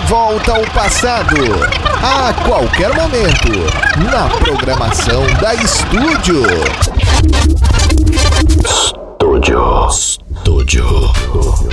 volta ao passado, a qualquer momento, na programação da Estúdio.